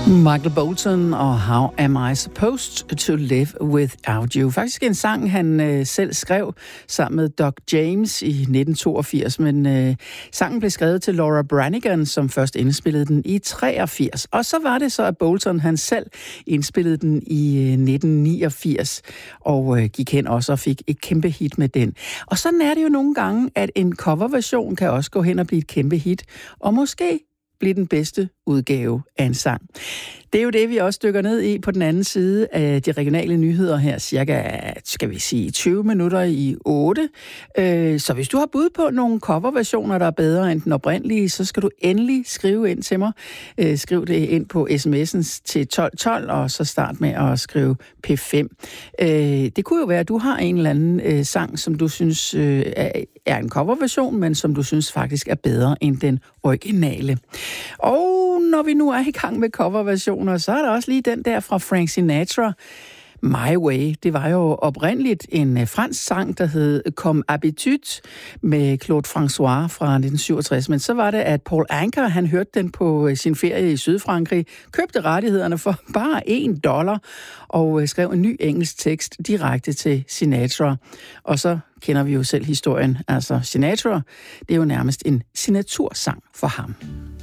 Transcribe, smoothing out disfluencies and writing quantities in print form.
Michael Bolton og How Am I Supposed to Live Without You. Faktisk en sang, han selv skrev sammen med Doug James i 1982, men sangen blev skrevet til Laura Branigan, som først indspillede den i 83. Og så var det så, at Bolton han selv indspillede den i 1989, og gik hen også og fik et kæmpe hit med den. Og sådan er det jo nogle gange, at en coverversion kan også gå hen og blive et kæmpe hit, og måske blive den bedste udgave af en sang. Det er jo det, vi også dykker ned i på den anden side af de regionale nyheder her, cirka, skal vi sige, 20 minutter i 8. Så hvis du har bud på nogle coverversioner, der er bedre end den oprindelige, så skal du endelig skrive ind til mig. Skriv det ind på sms'en til 1212, og så start med at skrive P5. Det kunne jo være, at du har en eller anden sang, som du synes er en coverversion, men som du synes faktisk er bedre end den originale. Og når vi nu er i gang med coverversioner, så er der også lige den der fra Frank Sinatra, My Way. Det var jo oprindeligt en fransk sang, der hed Comme Habitude med Claude François fra 1967. Men så var det, at Paul Anka, han hørte den på sin ferie i Sydfrankrig, købte rettighederne for bare $1 og skrev en ny engelsk tekst direkte til Sinatra. Og så kender vi jo selv historien. Altså Sinatra, det er jo nærmest en signatursang for ham.